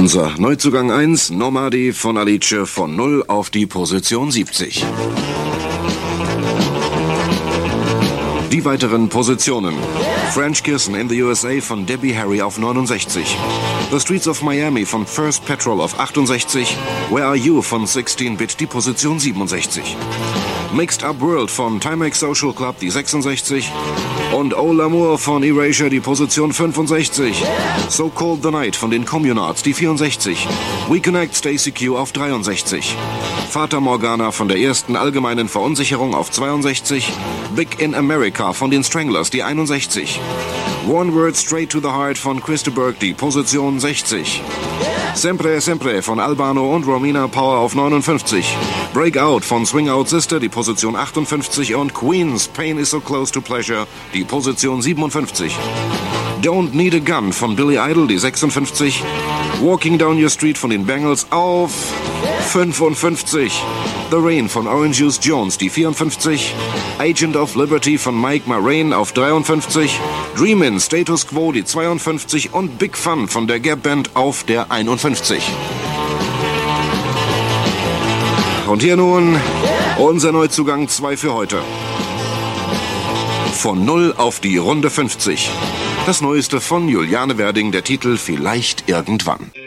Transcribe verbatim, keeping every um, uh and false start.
Unser Neuzugang eins, Nomadi von Alice, von null auf die Position siebzig. Die weiteren Positionen. French Kissing in the U S A von Debbie Harry auf neunundsechzig. The Streets of Miami von First Petrol auf achtundsechzig. Where Are You von sechzehn Bit, die Position siebenundsechzig. Mixed Up World von Timex Social Club, die sechsundsechzig. Und Oh L'Amour von Erasure, die Position fünfundsechzig. So Cold the Night von den Communards, die vierundsechzig. We Connect Stacy Q auf dreiundsechzig. Fata Morgana von der ersten allgemeinen Verunsicherung auf zweiundsechzig. Big in America von den Stranglers, die einundsechzig. One Word Straight to the Heart von Christa Burke, die Position sechzig. Sempre Sempre von Albano und Romina Power auf neunundfünfzig. Breakout von Swing Out Sister, die Position achtundfünfzig. Und Queens Pain is so close to pleasure, die Position siebenundfünfzig. Don't Need a Gun von Billy Idol, die sechsundfünfzig. Walking Down Your Street von den Bangles auf fünfundfünfzig. The Rain von Orange Juice Jones, die vierundfünfzig. Agent of Liberty von Mike Marraine auf dreiundfünfzig. Dreamin' Status Quo, die zweiundfünfzig. Und Big Fun von der Gap Band auf der einundfünfzig. Und hier nun unser Neuzugang zwei für heute. Von null auf die Runde fünfzig. Das Neueste von Juliane Werding, der Titel Vielleicht irgendwann.